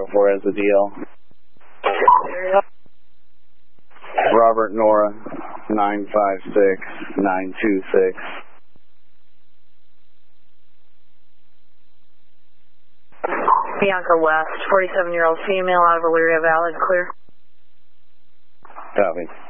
for as a deal. Robert Nora, 956-926. Bianca West, 47-year-old female out of Elyria Valley, clear. Copy.